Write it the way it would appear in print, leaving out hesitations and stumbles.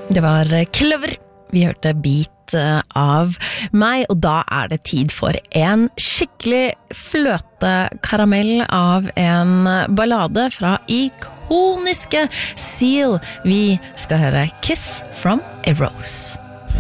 Det var Clover. Vi hørte Beat av meg, og da det tid for en skikkelig fløtekaramell av en ballade fra ikoniske Seal. Vi skal høre Kiss from a Rose.